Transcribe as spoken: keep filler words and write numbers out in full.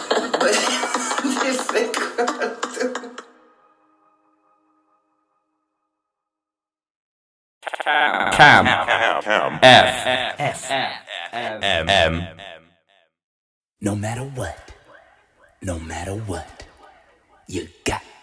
Dice cuarto. Cam, Cam, Cam, F, F, M, M. No matter what, no matter what, you got